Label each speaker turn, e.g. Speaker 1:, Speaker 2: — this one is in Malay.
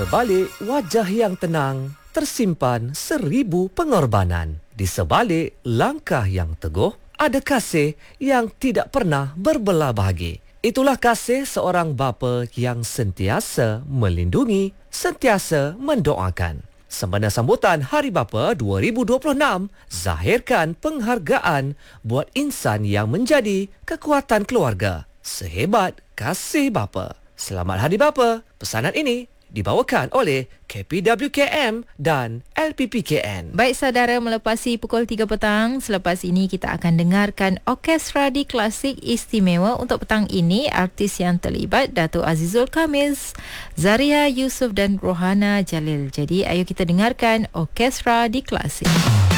Speaker 1: sebalik wajah yang tenang, tersimpan 1000 pengorbanan. Di sebalik langkah yang teguh, ada kasih yang tidak pernah berbelah bagi. Itulah kasih seorang bapa yang sentiasa melindungi, sentiasa mendoakan. Sempena sambutan Hari Bapa 2026, zahirkan penghargaan buat insan yang menjadi kekuatan keluarga sehebat kasih bapa. Selamat Hari Bapa. Pesanan ini dibawakan oleh KPWKM dan LPPKN.
Speaker 2: Baik saudara, melepasi pukul 3 petang, selepas ini kita akan dengarkan Orkestra di Klasik Istimewa. Untuk petang ini, artis yang terlibat Dato' Azizul Khamis, Zaria Yusof dan Rohana Jalil. Jadi ayo kita dengarkan Orkestra di Klasik.